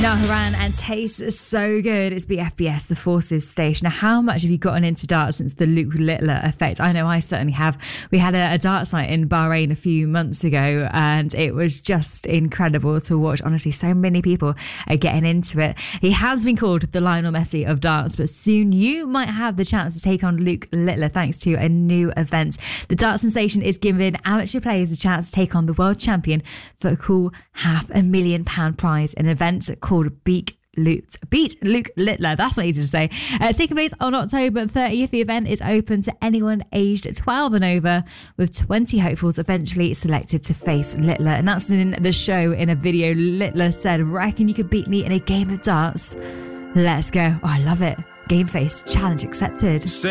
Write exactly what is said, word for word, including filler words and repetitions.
Niall Horan and Tastes So Good. It's B F B S, the Forces station. Now, how much have you gotten into darts since the Luke Littler effect? I know I certainly have. We had a, a darts night in Bahrain a few months ago, and it was just incredible to watch. Honestly, so many people are getting into it. He has been called the Lionel Messi of darts, but soon you might have the chance to take on Luke Littler thanks to a new event. The Darts Sensation is giving amateur players a chance to take on the world champion for a cool half a million pound prize, an event called Beat Luke, Beat Luke Littler. That's not easy to say. Uh, taking place on October thirtieth, the event is open to anyone aged twelve and over, with twenty hopefuls eventually selected to face Littler. And that's in the show in a video. Littler said, "Reckon you could beat me in a game of darts? Let's go." Oh, I love it. Game face challenge accepted.